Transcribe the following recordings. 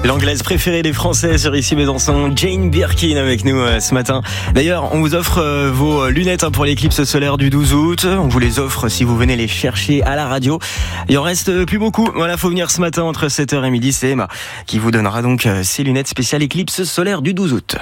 L'anglaise préférée des Français sur Ici Besançon, Jane Birkin avec nous ce matin. D'ailleurs, on vous offre vos lunettes pour l'éclipse solaire du 12 août. On vous les offre si vous venez les chercher à la radio. Il en reste plus beaucoup. Voilà, faut venir ce matin entre 7h et midi. C'est Emma qui vous donnera donc ces lunettes spéciales éclipse solaire du 12 août.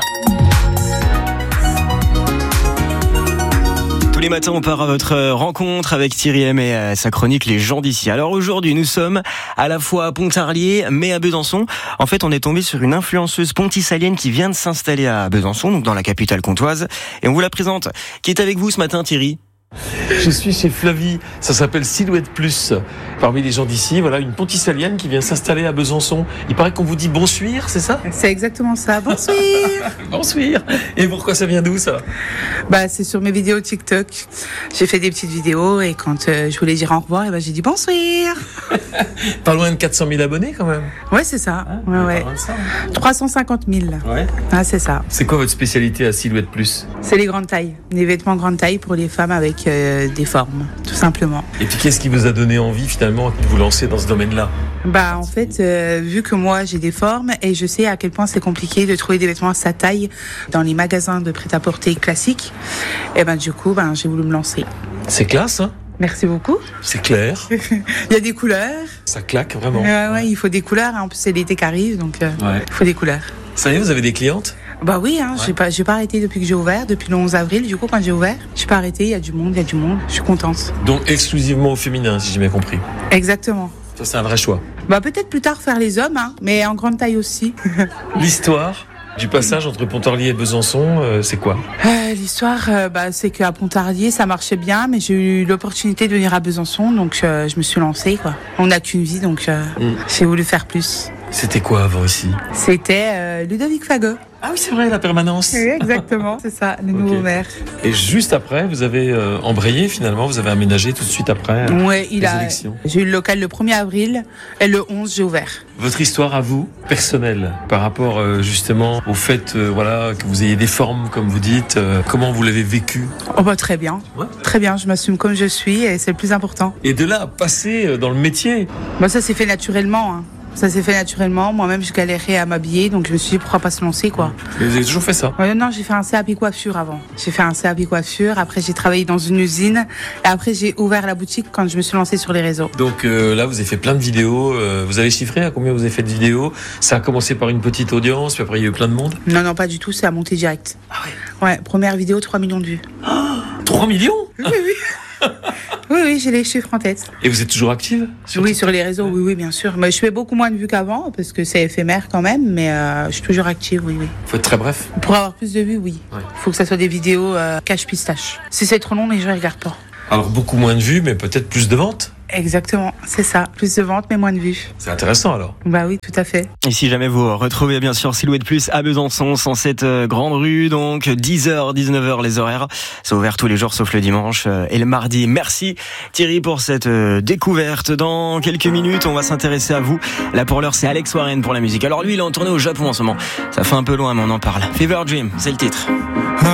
Tous les matins, on part à votre rencontre avec Thierry M et sa chronique Les gens d'ici. Alors aujourd'hui, nous sommes à la fois à Pontarlier, mais à Besançon. En fait, on est tombé sur une influenceuse pontisalienne qui vient de s'installer à Besançon, donc dans la capitale comtoise. Et on vous la présente. Qui est avec vous ce matin, Thierry ? Je suis chez Flavie, ça s'appelle Silhouette Plus. Parmi les gens d'ici, voilà une pontisalienne qui vient s'installer à Besançon. Il paraît qu'on vous dit bonsuir, c'est ça ? C'est exactement ça, bonsuir. Bonsuir. Et pourquoi ça vient d'où ça ? C'est sur mes vidéos TikTok. J'ai fait des petites vidéos et quand je voulais dire au revoir, j'ai dit bonsuir. Pas loin de 400 000 abonnés quand même. Ouais, c'est ça. Ouais. 350 000. Ouais. Ah, c'est ça. C'est quoi votre spécialité à Silhouette Plus ? C'est les grandes tailles, les vêtements grande taille pour les femmes avec des formes, tout simplement. Et puis qu'est-ce qui vous a donné envie finalement de vous lancer dans ce domaine-là ? En fait, vu que moi j'ai des formes et je sais à quel point c'est compliqué de trouver des vêtements à sa taille dans les magasins de prêt-à-porter classiques, du coup, j'ai voulu me lancer. C'est classe, hein ? Merci beaucoup. C'est clair. Il y a des couleurs. Ça claque vraiment. Ouais, il faut des couleurs. En plus, c'est l'été qui arrive, donc il faut des couleurs. Ça y est, vous avez des clientes ? Oui, j'ai pas arrêté depuis que j'ai ouvert, depuis le 11 avril, du coup, quand j'ai ouvert. J'ai pas arrêté, il y a du monde, je suis contente. Donc exclusivement au féminin, si j'ai bien compris. Exactement. Ça, c'est un vrai choix. Peut-être plus tard faire les hommes, mais en grande taille aussi. L'histoire du passage entre Pontarlier et Besançon, c'est quoi ? L'histoire, c'est qu'à Pontarlier, ça marchait bien, mais j'ai eu l'opportunité de venir à Besançon, donc je me suis lancée, quoi. On n'a qu'une vie, donc j'ai voulu faire plus. C'était quoi avant ici ? C'était Ludovic Fagot. Ah oui, c'est vrai, la permanence. Oui, exactement, c'est ça, le nouveau maire. Et juste après, vous avez embrayé finalement, vous avez aménagé tout de suite après les élections. J'ai eu le local le 1er avril et le 11, j'ai ouvert. Votre histoire à vous, personnelle, par rapport justement au fait que vous ayez des formes, comme vous dites, comment vous l'avez vécu ? Très bien, très bien, je m'assume comme je suis et c'est le plus important. Et de là à passer dans le métier ? Ça s'est fait naturellement, Ça s'est fait naturellement. Moi-même, je galérais à m'habiller, donc je me suis dit pourquoi pas se lancer, quoi. Mais vous avez toujours fait ça ? Non, j'ai fait un CAP coiffure avant. J'ai fait un CAP coiffure. Après, j'ai travaillé dans une usine. Et après, j'ai ouvert la boutique quand je me suis lancée sur les réseaux. Donc là, vous avez fait plein de vidéos. Vous avez chiffré à combien vous avez fait de vidéos ? Ça a commencé par une petite audience, puis après, il y a eu plein de monde ? Non, pas du tout. C'est à monter direct. Ah ouais ? Ouais, première vidéo, 3 millions de vues. 3 millions ? Oui. Oui, j'ai les chiffres en tête. Et vous êtes toujours active ? Sur les réseaux, oui, bien sûr. Mais je fais beaucoup moins de vues qu'avant, parce que c'est éphémère quand même, mais je suis toujours active, oui. Faut être très bref. Pour avoir plus de vues, oui. Faut que ça soit des vidéos cache-pistache. Si c'est trop long, les gens ne regardent pas. Alors beaucoup moins de vues, mais peut-être plus de ventes ? Exactement, c'est ça. Plus de ventes, mais moins de vues. C'est intéressant alors. Oui, tout à fait. Et si jamais vous retrouvez bien sûr Silhouette Plus à Besançon, 107 Grande Rue, donc 10h, 19h les horaires. C'est ouvert tous les jours sauf le dimanche et le mardi. Merci Thierry pour cette découverte. Dans quelques minutes, on va s'intéresser à vous. Là pour l'heure, c'est Alex Warren pour la musique. Alors lui, il est en tournée au Japon en ce moment. Ça fait un peu loin, mais on en parle. Fever Dream, c'est le titre.